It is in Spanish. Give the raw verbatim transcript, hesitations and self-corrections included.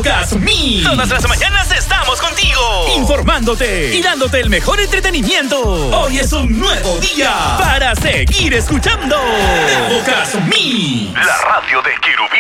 Evocas Me. Todas las mañanas estamos contigo, informándote y dándote el mejor entretenimiento. Hoy es un nuevo día para seguir escuchando Evocas Me, la radio de Querubín.